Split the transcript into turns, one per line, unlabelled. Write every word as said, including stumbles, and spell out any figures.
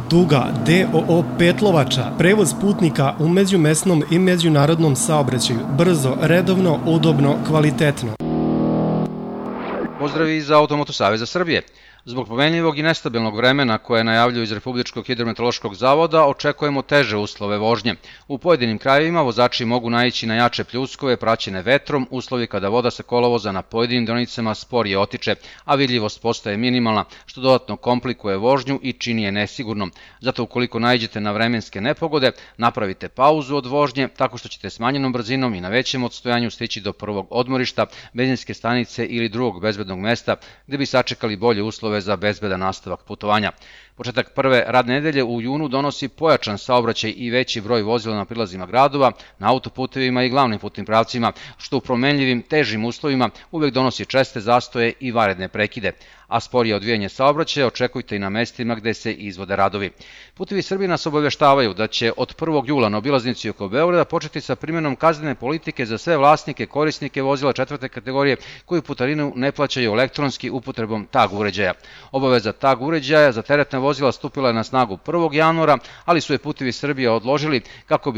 Duga D O O Petlovača, prevoz putnika u međumesnom i međunarodnom saobraćaju, brzo, redovno, udobno, kvalitetno.
Pozdrav iz Automoto Saveza Srbije. Zbog pomenljivog i nestabilnog vremena koje najavljuju iz Republičkog hidrometeorološkog zavoda, očekujemo teže uslove vožnje. U pojedinim krajevima vozači mogu naići na jače pljuskove praćene vetrom, uslovi kada voda sa kolovoza na pojedinim deonicama sporije otiče, a vidljivost postaje minimalna, što dodatno komplikuje vožnju i čini je nesigurnom. Zato ukoliko naiđete na vremenske nepogode, napravite pauzu od vožnje tako što ćete smanjenom brzinom i na većem odstojanju stići do prvog odmorišta, benzinske stanice ili drugog bezbednog mesta gde bi sačekali bolje uslove za bezbedan nastavak putovanja. Početak prve radne nedelje u junu donosi pojačan saobraćaj i veći broj vozila na prilazima gradova, na autoputevima i glavnim putnim pravcima, što u promenljivim, težim uslovima uvek donosi česte zastoje i vanredne prekide, a sporije odvijanje saobraćaja očekujte i na mestima gde se izvode radovi. Putevi Srbije nas obaveštavaju da će od prvog jula na obilaznici oko Beograda početi sa primjenom kaznene politike za sve vlasnike, korisnike vozila četvrte kategorije koji putarinu ne plaćaju elektronski upotrebom tag uređaja. Obaveza tag uređaja za teretne vozila stupila je na snagu prvog januara, ali su je Putevi Srbije odložili kako bi